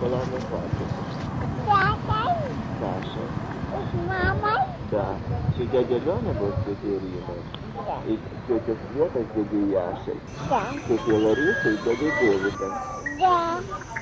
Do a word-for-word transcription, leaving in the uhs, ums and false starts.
шоколадной фабрики? Папой, Саша. с мамой. Да. Еще дядя Леня был с тетей Римой. Да. И тетя Света с дядей Яшей. Да. Тетя Лариса и дядей Дэвидом. Да.